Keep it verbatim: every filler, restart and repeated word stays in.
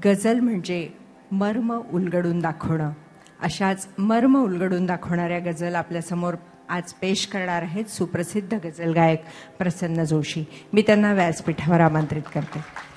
गझल म्हणजे मर्म उलगडून दाखवणं. अशाच मर्म उलगडून दाखवणाऱ्या गझल आपल्यासमोर आज पेश करणार आहेत सुप्रसिद्ध गझल गायक प्रसन्न जोशी. मी त्यांना व्यासपीठावर आमंत्रित करते.